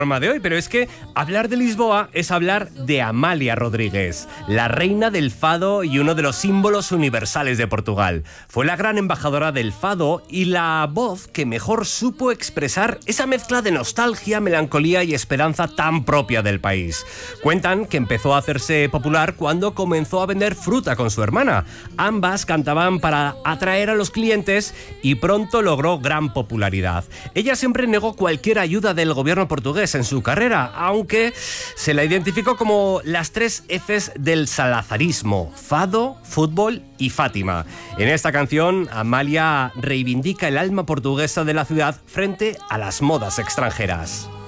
De hoy, pero es que hablar de Lisboa es hablar de Amália Rodrigues, la reina del fado y uno de los símbolos universales de Portugal. Fue la gran embajadora del fado y la voz que mejor supo expresar esa mezcla de nostalgia, melancolía y esperanza tan propia del país. Cuentan que empezó a hacerse popular cuando comenzó a vender fruta con su hermana. Ambas cantaban para atraer a los clientes y pronto logró gran popularidad. Ella siempre negó cualquier ayuda del gobierno portugués en su carrera, aunque se la identificó como las 3 Fs del salazarismo: fado, fútbol y Fátima. En esta canción, Amália reivindica el alma portuguesa de la ciudad frente a las modas extranjeras.